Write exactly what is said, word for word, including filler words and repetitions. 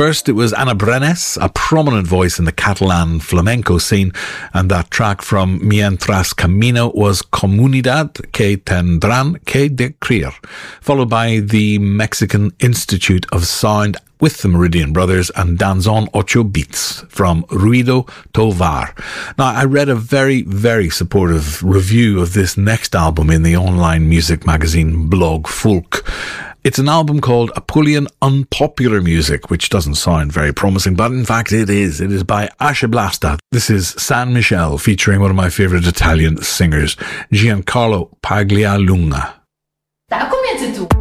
First, it was Ana Brenes, a prominent voice in the Catalan flamenco scene, and that track from Mientras Camino was Comunidad que tendrán que decreer, followed by the Mexican Institute of Sound with the Meridian Brothers and Danzón Ocho Beats from Ruido Tovar. Now, I read a very, very supportive review of this next album in the online music magazine blog Folk. It's an album called Apulian Unpopular Music, which doesn't sound very promising, but in fact it is. It is by Asce Blasta. This is San Michele, featuring one of my favourite Italian singers, Giancarlo Paglialunga. Da, comienza tu.